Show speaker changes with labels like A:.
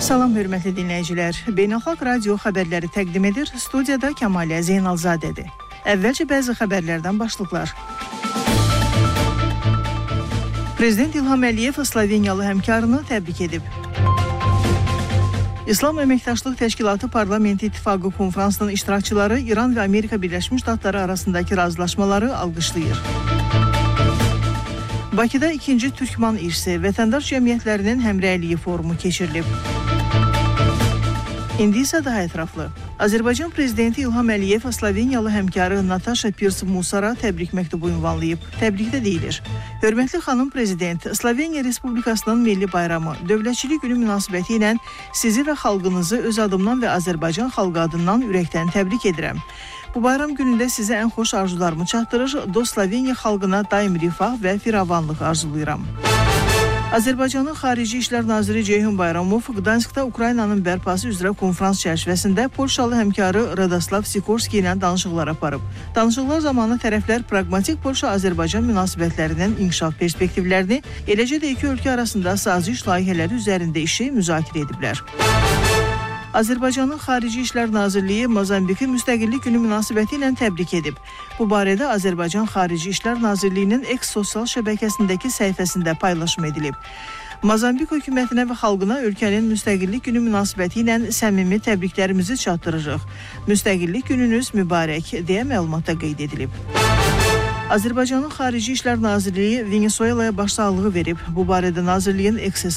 A: Salam hörmətli dinləyicilər. Beynəlxalq radio xəbərləri təqdim edir. Studiyada Kəmalə Zeynalzadədir. Əvvəlcə bəzi xəbərlərdən başlıqlar. Prezident İlham Əliyev Sloveniyalı həmkarını təbrik edib. İslam Əməkdaşlıq Təşkilatı Parlament İttifaqı konfransının iştirakçıları İran və Amerika Birləşmiş Ştatları arasındakı razılaşmaları alqışlayır. Bakıda 2-ci Türkman İrsi vətəndaş cəmiyyətlərinin həmrəyliyi forumu keçirilib. İndi isə daha ətraflı. Azərbaycan Prezidenti İlham Əliyev Sloveniyalı həmkarı Natasha Pirc Musara təbrik məktubu ünvanlayıb. Təbrikdə deyilir: Hörmətli xanım Prezident, Sloveniya Respublikasının milli bayramı, dövlətçilik günü münasibəti ilə sizi və xalqınızı öz adımdan və Azərbaycan xalqı adından ürəkdən təbrik edirəm. Bu bayram günündə sizə ən xoş arzularımı çatdırır, dost Sloveniya xalqına daim rifah və firavanlıq arzulayıram. Azərbaycanın Xarici İşlər Naziri Ceyhun Bayramov Qdanskda Ukraynanın bərpası üzrə konfrans çərçivəsində Polşalı həmkarı Radoslav Sikorski ilə danışıqlar aparıb. Danışıqlar zamanı tərəflər praqmatik Polşa-Azərbaycan münasibətlərinin inkişaf perspektivlərini, eləcə də iki ölkə arasında saziş layihələri üzərində işi müzakirə ediblər. Azərbaycanın Xarici İşlər Nazirliyi Mozambiki Müstəqillik günü münasibəti ilə təbrik edib. Bu barədə Azərbaycan Xarici İşlər Nazirliyinin X sosial şəbəkəsindəki səhifəsində paylaşım edilib. Mozambik hökumətinə və xalqına ölkənin Müstəqillik günü münasibəti ilə səmimi təbriklərimizi çatdırırıq. Müstəqillik gününüz mübarək, deyə məlumatda qeyd edilib. Azərbaycanın Xarici İşlər Nazirliyi Venesuelaya başsağlığı verib. Bu barədə Nazirliyin X